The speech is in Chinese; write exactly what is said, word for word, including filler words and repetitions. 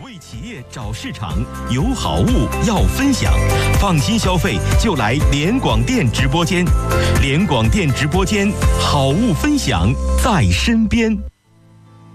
为企业找市场，有好物要分享，放心消费就来联广电直播间。联广电直播间，好物分享在身边。